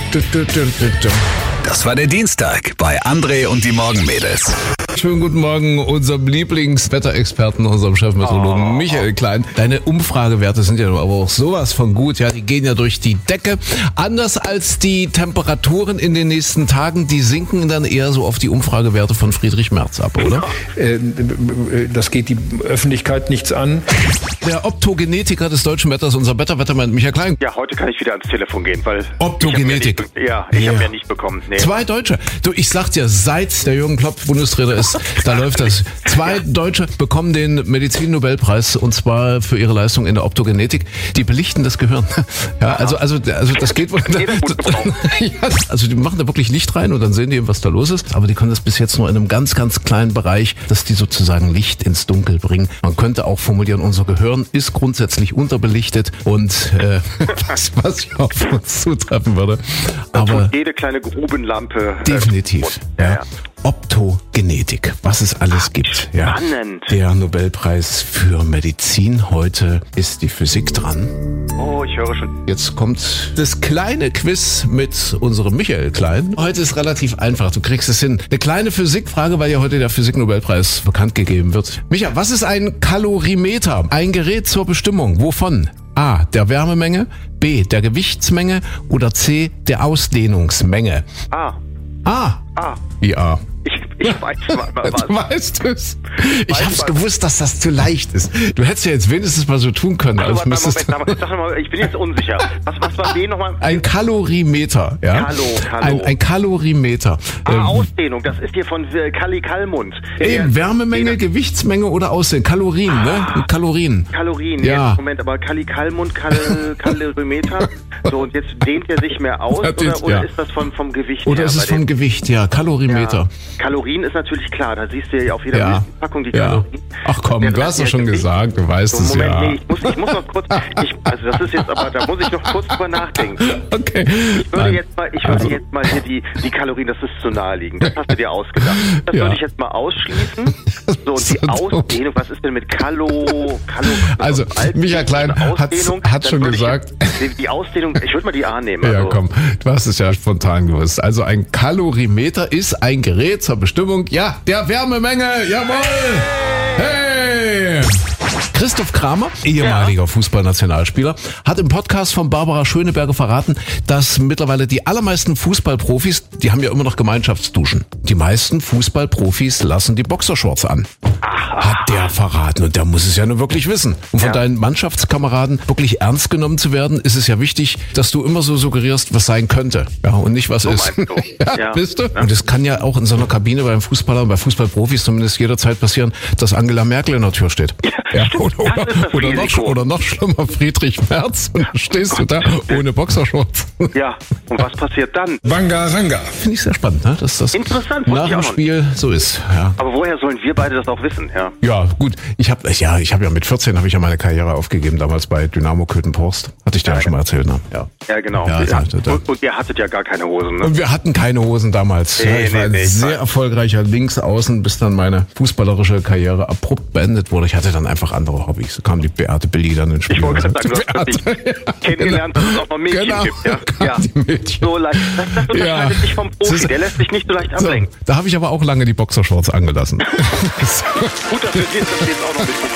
Das war der Dienstag bei André und die Morgenmädels. Schönen guten Morgen unserem Lieblingswetterexperten, unserem Chefmeteorologen Michael Klein. Deine Umfragewerte sind ja aber auch sowas von gut, ja, die gehen ja durch die Decke. Anders als die Temperaturen in den nächsten Tagen, die sinken dann eher so auf die Umfragewerte von Friedrich Merz ab, oder? Das geht die Öffentlichkeit nichts an. Der Optogenetiker des deutschen Wetters, unser Wettermann Michael Klein. Ja, heute kann ich wieder ans Telefon gehen, weil... Optogenetik. Ich habe ja nicht bekommen. Nee. 2 Deutsche. Du, ich sag dir, seit der Jürgen Klopp Bundestrainer ist, da läuft das. 2 Deutsche bekommen den Medizin-Nobelpreis, und zwar für ihre Leistung in der Optogenetik. Die belichten das Gehirn. Ja, also das geht wohl. Ja, also die machen da wirklich Licht rein und dann sehen die eben, was da los ist. Aber die können das bis jetzt nur in einem ganz, ganz kleinen Bereich, dass die sozusagen Licht ins Dunkel bringen. Man könnte auch formulieren, unser Gehirn ist grundsätzlich unterbelichtet und was ja auf uns zutreffen würde. Aber jede kleine Grubenlampe. Definitiv. Ja. Optogenetik, was es alles gibt. Ja. Spannend. Der Nobelpreis für Medizin. Heute ist die Physik dran. Oh, ich höre schon. Jetzt kommt das kleine Quiz mit unserem Michael Klein. Heute ist relativ einfach, du kriegst es hin. Eine kleine Physikfrage, weil ja heute der Physik-Nobelpreis bekannt gegeben wird. Micha, was ist ein Kalorimeter? Ein Gerät zur Bestimmung. Wovon? A, der Wärmemenge, B, der Gewichtsmenge oder C, der Ausdehnungsmenge? A. Wie A? Ich weiß was. Du weißt es. Ich hab's gewusst, dass das zu leicht ist. Du hättest ja jetzt wenigstens mal so tun können. Moment, sag mal, ich bin jetzt unsicher. Was war B nochmal? Ein Kalorimeter, ja? Ein Kalorimeter. Ausdehnung, das ist hier von Kalmund. Eben, Wärmemenge, Gewichtsmenge oder Ausdehnung. Kalorien, ne? Kalorien. Ja. Moment, aber Kalmund, Kalorimeter. So, und jetzt dehnt er sich mehr aus, oder ist das vom Gewicht her? Oder ist es vom Gewicht, ja. Kalorimeter. Ja. Kalorien ist natürlich klar, da siehst du ja auf jeder Packung die Kalorien. Ach komm, du hast doch schon gesagt, du weißt es Moment, ja. Nee, ich muss noch kurz, also das ist jetzt aber, da muss ich noch kurz drüber nachdenken. Okay. Ich würde jetzt mal hier die Kalorien, das ist zu naheliegend, das hast du dir ausgedacht. Das würde ich jetzt mal ausschließen. So, und die Ausdehnung, was ist denn mit Also, Michael Klein hat schon gesagt. Die Ausdehnung, ich würde mal die A nehmen. Ja, komm, du hast es ja spontan gewusst. Also ein Kalorimeter ist ein Gerät zur Bestimmung, der Wärmemenge, jawohl! Hey! Christoph Kramer, ehemaliger Fußballnationalspieler, hat im Podcast von Barbara Schöneberger verraten, dass mittlerweile die allermeisten Fußballprofis, die haben ja immer noch Gemeinschaftsduschen. Die meisten Fußballprofis lassen die Boxershorts an. Hat der verraten, und der muss es ja nur wirklich wissen. Um von deinen Mannschaftskameraden wirklich ernst genommen zu werden, ist es ja wichtig, dass du immer so suggerierst, was sein könnte. Ja, und nicht was ist. Bist du? Und es kann ja auch in so einer Kabine beim Fußballer und bei Fußballprofis zumindest jederzeit passieren, dass Angela Merkel in der Tür steht. Oder noch schlimmer, Friedrich Merz, und dann stehst du da ohne Boxershorts. Ja, und was passiert dann? Bangaranga. Finde ich sehr spannend, ne? Dass das interessant, nach dem Spiel so ist. Ja. Aber woher sollen wir beide das auch wissen? Ja, gut. Ich habe ja mit 14 habe ich ja meine Karriere aufgegeben, damals bei Dynamo Köthen-Porst. Hatte ich dir ja schon mal erzählt, ne? Ja, genau. Und ihr hattet ja gar keine Hosen, ne? Und wir hatten keine Hosen damals. Ich war ein sehr erfolgreicher Linksaußen, bis dann meine fußballerische Karriere abrupt beendet wurde. Ich hatte dann einfach andere Hobbys. So kam die Beate Billy dann ins Spiel. Ich wollte gerade sagen, du hast kennengelernt, dass es auch noch Mädchen gibt. Ja. Die Mädchen. So leicht. Das unterscheidet sich vom Profi. Der lässt sich nicht so leicht ablenken. Da habe ich aber auch lange die Boxershorts angelassen. Gut, dass wir jetzt auch noch mit